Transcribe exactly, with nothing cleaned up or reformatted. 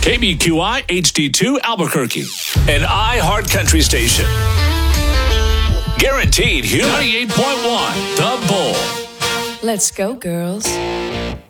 K B Q I H D two Albuquerque, an iHeart Country station. Guaranteed ninety-eight point one, The Bull. Let's go, girls.